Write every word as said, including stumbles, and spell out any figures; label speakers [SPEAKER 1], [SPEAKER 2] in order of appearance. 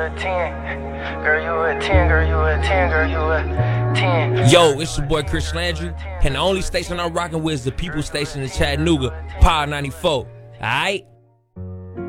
[SPEAKER 1] a ten. Girl, you a ten, girl, you a ten, girl, you a ten.
[SPEAKER 2] Yo, it's your boy Chris Landry, and the only station I'm rocking with is the People Station in Chattanooga, Power ninety-four. Alright?